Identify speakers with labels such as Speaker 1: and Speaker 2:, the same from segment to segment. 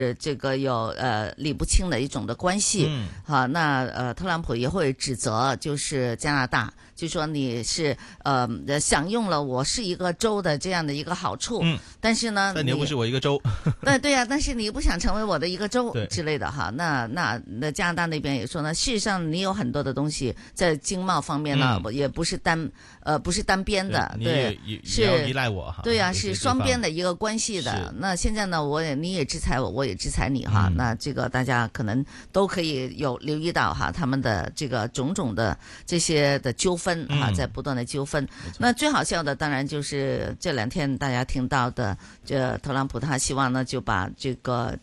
Speaker 1: 这个有理不清的一种的关系，那特朗普也会指责就是加拿大，就说你是享用了我是一个州的这样的一个好处，但是呢，
Speaker 2: 但你又不是我一个州，
Speaker 1: 对呀，但是你不想成为我的一个州之类的哈，那加拿大那边也说呢，事实上你有很多的东西在经贸方面呢，也不是单边的，对，
Speaker 2: 是要依赖我哈，
Speaker 1: 对呀，是双边的一个关系的。那现在呢，你也制裁我，我也制裁你哈，那这个大家可能都可以有留意到哈，他们的这个种种的这些的纠纷哈，在不断的纠纷。那最好笑的当然就是这2天大家听到的，这特朗普他希望呢就把这个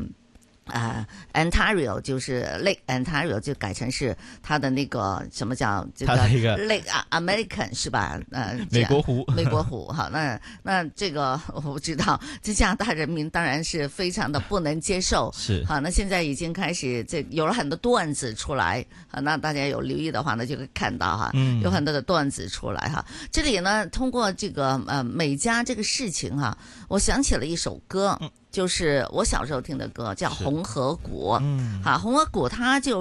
Speaker 1: Ontario 就是 Lake Ontario 就改成是它的那个什么叫这个 Lake American 是吧？
Speaker 2: 美国湖，
Speaker 1: 美国湖哈。那这个我不知道，这加拿大人民当然是非常的不能接受。
Speaker 2: 是
Speaker 1: 好，那现在已经开始有了很多段子出来，那大家有留意的话呢，就会看到哈，有很多的段子出来哈。这里呢，通过这个美加这个事情哈，我想起了一首歌。就是我小时候听的歌，叫《红河谷》。好，《红河谷》它是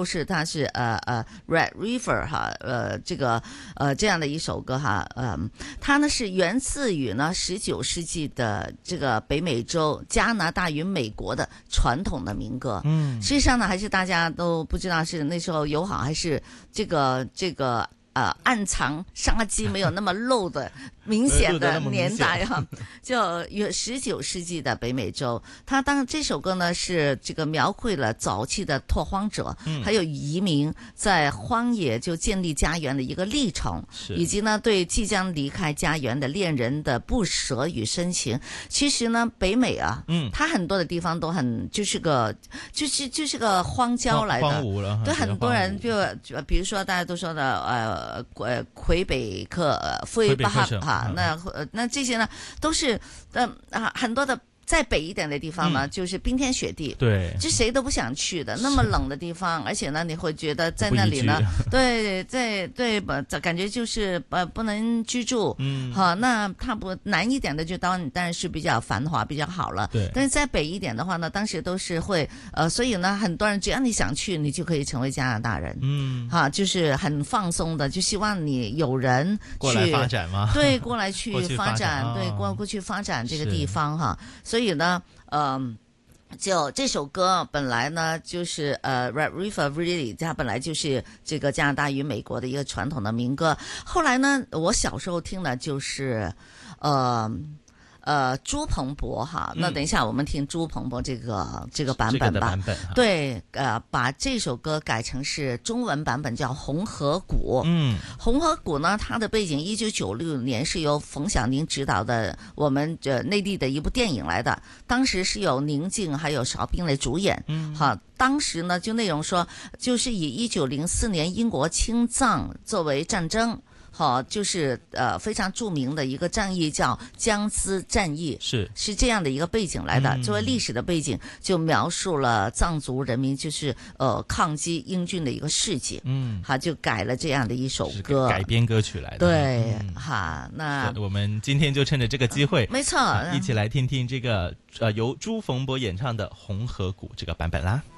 Speaker 1: Red River 哈，这样的一首歌哈，它呢是源自于呢19世纪的这个北美洲加拿大与美国的传统的民歌。实际上呢，还是大家都不知道是那时候友好还是这个。暗藏杀机没有那么露的明显的年代哈，就19世纪的北美洲，它当然这首歌呢是这个描绘了早期的拓荒者，还有移民在荒野就建立家园的一个历程，以及呢对即将离开家园的恋人的不舍与深情。其实呢，北美啊，它很多的地方都很就是个荒郊来的，
Speaker 2: 荒芜了，
Speaker 1: 对很多人就比如说大家都说的魁北克、魁北克哈，那这些呢都是很多的。再北一点的地方呢，就是冰天雪地，
Speaker 2: 对，
Speaker 1: 就谁都不想去的那么冷的地方，而且呢，你会觉得在那里呢，对，感觉就是不能居住，好，那它不南一点的就当然是比较繁华比较好了，
Speaker 2: 对，
Speaker 1: 但是再北一点的话呢，当时都是会所以呢，很多人只要你想去，你就可以成为加拿大人，就是很放松的，就希望你有人去
Speaker 2: 过来发展吗？
Speaker 1: 对，过来去发展，对，过去发展这个地方哈，所以呢，就这首歌本来呢就是Red River Really， 它本来就是这个加拿大与美国的一个传统的民歌。后来呢，我小时候听的就是朱鹏博哈，那等一下我们听朱鹏博这个版本吧。对，把这首歌改成是中文版本，叫《红河谷》。红河谷呢，它的背景1996年是由冯小宁执导的，我们内地的一部电影来的。当时是有宁静还有邵兵来主演。好，当时呢就内容说，就是以1904年英国清藏作为战争。好，就是非常著名的一个战役叫江孜战役，是这样的一个背景来的。作为历史的背景，就描述了藏族人民就是抗击英军的一个事迹。好，就改了这样的一首歌，
Speaker 2: 改编歌曲来的。
Speaker 1: 对，哈，那
Speaker 2: 我们今天就趁着这个机会，
Speaker 1: 没错，
Speaker 2: 一起来听听这个由朱逢博演唱的《红河谷》这个版本啦。